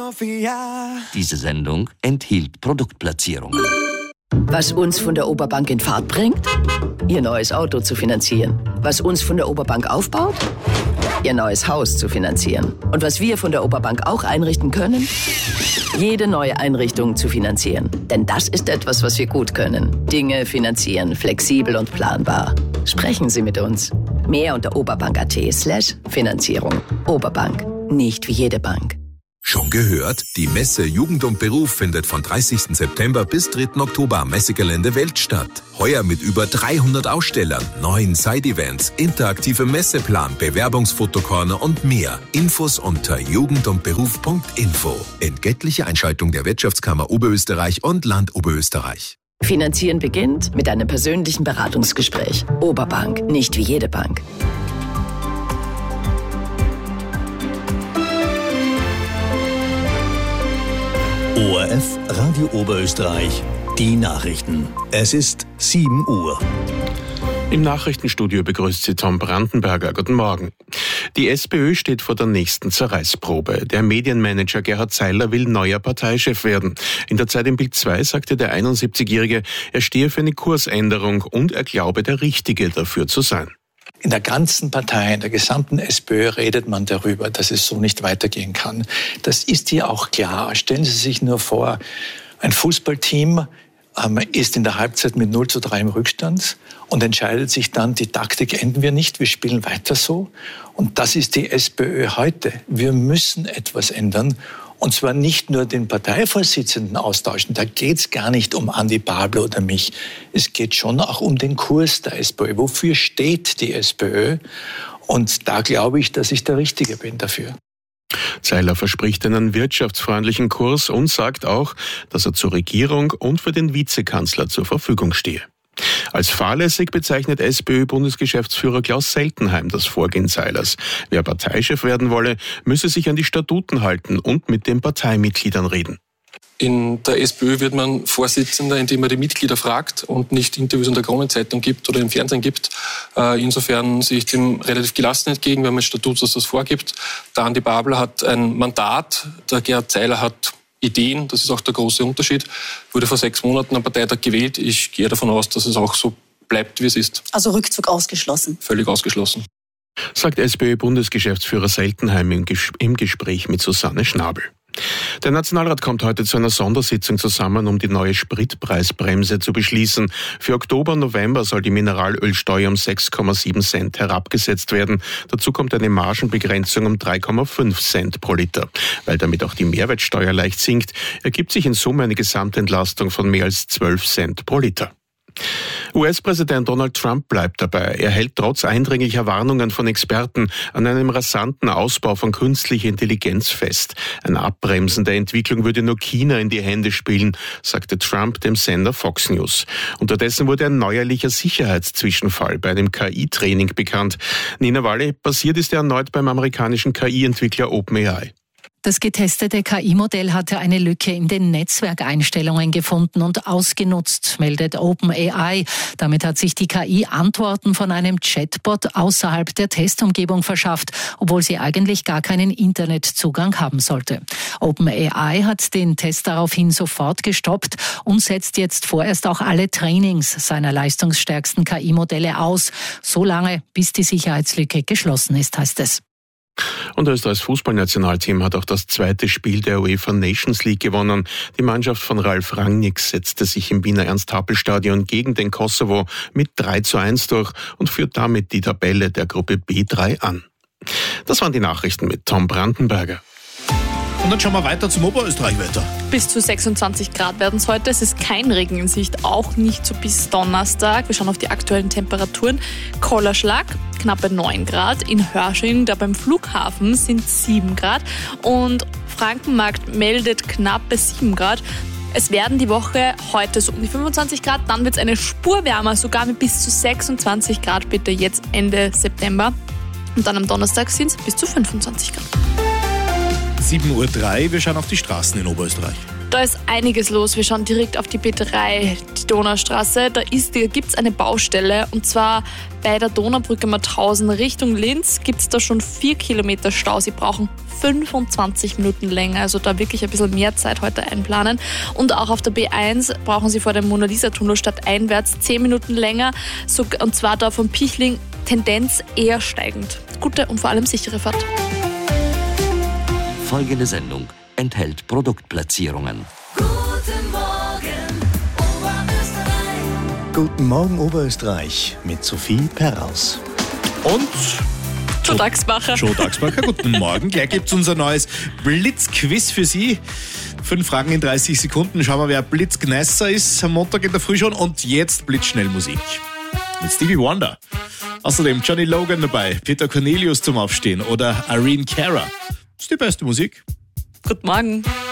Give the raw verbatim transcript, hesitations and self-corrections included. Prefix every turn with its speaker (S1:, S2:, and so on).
S1: Diese Sendung enthielt Produktplatzierungen.
S2: Was uns von der Oberbank in Fahrt bringt? Ihr neues Auto zu finanzieren. Was uns von der Oberbank aufbaut? Ihr neues Haus zu finanzieren. Und was wir von der Oberbank auch einrichten können? Jede neue Einrichtung zu finanzieren. Denn das ist etwas, was wir gut können. Dinge finanzieren, flexibel und planbar. Sprechen Sie mit uns. Mehr unter oberbank.at slash Finanzierung. Oberbank. Nicht wie jede Bank.
S3: Schon gehört? Die Messe Jugend und Beruf findet von dreißigsten September bis dritten Oktober am Messegelände Welt statt. Heuer mit über dreihundert Ausstellern, neuen Side-Events, interaktive Messeplan, Bewerbungsfotokorner und mehr. Infos unter jugend und beruf punkt info. Entgeltliche Einschaltung der Wirtschaftskammer Oberösterreich und Land Oberösterreich.
S2: Finanzieren beginnt mit einem persönlichen Beratungsgespräch. Oberbank. Nicht wie jede Bank.
S4: O R F Radio Oberösterreich, die Nachrichten. Es ist sieben Uhr.
S5: Im Nachrichtenstudio begrüßt Sie Tom Brandenberger. Guten Morgen. Die SPÖ steht vor der nächsten Zerreißprobe. Der Medienmanager Gerhard Zeiler will neuer Parteichef werden. In der Zeit im Bild zwei sagte der einundsiebzigjährige, er stehe für eine Kursänderung und er glaube, der Richtige dafür zu sein.
S6: In der ganzen Partei, in der gesamten SPÖ redet man darüber, dass es so nicht weitergehen kann. Das ist hier auch klar. Stellen Sie sich nur vor, ein Fußballteam ähm, ist in der Halbzeit mit null zu drei im Rückstand und entscheidet sich dann, die Taktik ändern wir nicht, wir spielen weiter so. Und das ist die SPÖ heute. Wir müssen etwas ändern. Und zwar nicht nur den Parteivorsitzenden austauschen. Da geht es gar nicht um Andi Babler oder mich. Es geht schon auch um den Kurs der SPÖ. Wofür steht die SPÖ? Und da glaube ich, dass ich der Richtige bin dafür.
S5: Zeiler verspricht einen wirtschaftsfreundlichen Kurs und sagt auch, dass er zur Regierung und für den Vizekanzler zur Verfügung stehe. Als fahrlässig bezeichnet SPÖ-Bundesgeschäftsführer Klaus Seltenheim das Vorgehen Zeilers. Wer Parteichef werden wolle, müsse sich an die Statuten halten und mit den Parteimitgliedern reden.
S7: In der SPÖ wird man Vorsitzender, indem man die Mitglieder fragt und nicht Interviews in der Kronenzeitung gibt oder im Fernsehen gibt. Insofern sehe ich dem relativ gelassen entgegen, wenn man Statut das vorgibt. Der Andi Babler hat ein Mandat, der Gerhard Zeiler hat Ideen, das ist auch der große Unterschied. Wurde vor sechs Monaten am Parteitag gewählt. Ich gehe davon aus, dass es auch so bleibt, wie es ist.
S8: Also Rückzug ausgeschlossen?
S7: Völlig ausgeschlossen.
S5: Sagt SPÖ-Bundesgeschäftsführer Seltenheim im, Ges- im Gespräch mit Susanne Schnabel. Der Nationalrat kommt heute zu einer Sondersitzung zusammen, um die neue Spritpreisbremse zu beschließen. Für Oktober und November soll die Mineralölsteuer um sechs Komma sieben Cent herabgesetzt werden. Dazu kommt eine Margenbegrenzung um drei Komma fünf Cent pro Liter. Weil damit auch die Mehrwertsteuer leicht sinkt, ergibt sich in Summe eine Gesamtentlastung von mehr als zwölf Cent pro Liter. U S-Präsident Donald Trump bleibt dabei. Er hält trotz eindringlicher Warnungen von Experten an einem rasanten Ausbau von künstlicher Intelligenz fest. Ein Abbremsen der Entwicklung würde nur China in die Hände spielen, sagte Trump dem Sender Fox News. Unterdessen wurde ein neuerlicher Sicherheitszwischenfall bei einem K I-Training bekannt. Nina Walle, passiert ist er erneut beim amerikanischen K I-Entwickler OpenAI.
S9: Das getestete K I-Modell hatte eine Lücke in den Netzwerkeinstellungen gefunden und ausgenutzt, meldet OpenAI. Damit hat sich die K I Antworten von einem Chatbot außerhalb der Testumgebung verschafft, obwohl sie eigentlich gar keinen Internetzugang haben sollte. OpenAI hat den Test daraufhin sofort gestoppt und setzt jetzt vorerst auch alle Trainings seiner leistungsstärksten K I-Modelle aus, so lange, bis die Sicherheitslücke geschlossen ist, heißt es.
S5: Und Österreichs Fußballnationalteam hat auch das zweite Spiel der UEFA Nations League gewonnen. Die Mannschaft von Ralf Rangnick setzte sich im Wiener Ernst-Happel-Stadion gegen den Kosovo mit drei zu eins durch und führt damit die Tabelle der Gruppe B drei an. Das waren die Nachrichten mit Tom Brandenberger.
S10: Und dann schauen wir weiter zum Oberösterreich-Wetter.
S11: Bis zu sechsundzwanzig Grad werden es heute. Es ist kein Regen in Sicht, auch nicht so bis Donnerstag. Wir schauen auf die aktuellen Temperaturen. Kollerschlag, knappe neun Grad. In Hörsching, da beim Flughafen, sind sieben Grad. Und Frankenmarkt meldet knappe sieben Grad. Es werden die Woche heute so um die fünfundzwanzig Grad. Dann wird es eine Spur wärmer, sogar mit bis zu sechsundzwanzig Grad, bitte jetzt Ende September. Und dann am Donnerstag sind es bis zu fünfundzwanzig Grad.
S10: sieben Uhr drei, wir schauen auf die Straßen in Oberösterreich.
S11: Da ist einiges los. Wir schauen direkt auf die B drei, die Donaustraße. Da, ist, da gibt es eine Baustelle und zwar bei der Donaubrücke Mauthausen Richtung Linz gibt es da schon vier Kilometer Stau. Sie brauchen fünfundzwanzig Minuten länger, also da wirklich ein bisschen mehr Zeit heute einplanen. Und auch auf der B eins brauchen Sie vor dem Mona-Lisa-Tunnel stadteinwärts zehn Minuten länger, so, und zwar da von Pichling Tendenz eher steigend. Gute und vor allem sichere Fahrt.
S1: Folgende Sendung enthält Produktplatzierungen.
S8: Guten Morgen, Oberösterreich.
S4: Guten Morgen, Oberösterreich, mit Sophie Perraus.
S10: Und
S11: Joe Daxbacher.
S10: Joe Daxbacher, guten Morgen. Gleich gibt es unser neues Blitzquiz für Sie. Fünf Fragen in dreißig Sekunden. Schauen wir, wer Blitzgneißer ist am Montag in der Früh schon. Und jetzt blitzschnell Musik. Mit Stevie Wonder. Außerdem Johnny Logan dabei, Peter Cornelius zum Aufstehen oder Irene Cara. Das ist die beste Musik.
S11: Guten Morgen.